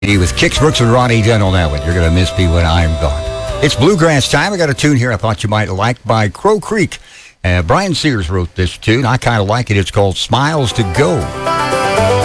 With Kix Brooks and Ronnie Dunn on that one. You're going to miss me when I'm gone. It's bluegrass time. I got a tune here I thought you might like by Crow Creek. Brian Sears wrote this tune. I kind of like it. It's called Smiles to Go.